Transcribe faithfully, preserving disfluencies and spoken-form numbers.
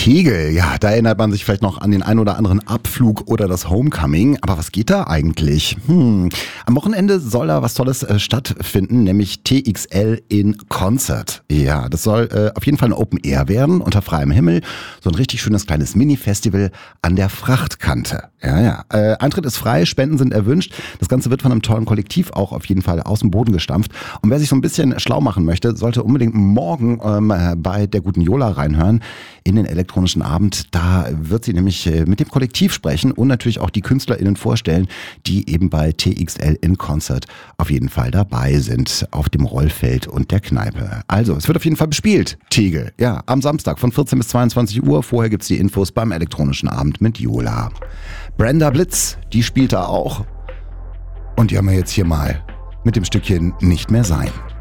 Tegel, ja, da erinnert man sich vielleicht noch an den ein oder anderen Abflug oder das Homecoming. Aber was geht da eigentlich? Hm. Am Wochenende soll da was Tolles äh, stattfinden, nämlich T X L in Concert. Ja, das soll äh, auf jeden Fall ein Open Air werden, unter freiem Himmel. So ein richtig schönes kleines Mini-Festival an der Frachtkante. Ja, ja. Äh, Eintritt ist frei, Spenden sind erwünscht. Das Ganze wird von einem tollen Kollektiv auch auf jeden Fall aus dem Boden gestampft. Und wer sich so ein bisschen schlau machen möchte, sollte unbedingt morgen ähm, bei der guten Jola reinhören in den elektronischen Abend. Da wird sie nämlich mit dem Kollektiv sprechen und natürlich auch die KünstlerInnen vorstellen, die eben bei T X L in Concert auf jeden Fall dabei sind, auf dem Rollfeld und der Kneipe. Also, es wird auf jeden Fall bespielt, Tegel. Ja, am Samstag von vierzehn bis zweiundzwanzig Uhr. Vorher gibt's die Infos beim elektronischen Abend mit Jola. Brenda Blitz, die spielt da auch. Und die haben wir jetzt hier mal mit dem Stückchen Nicht mehr sein.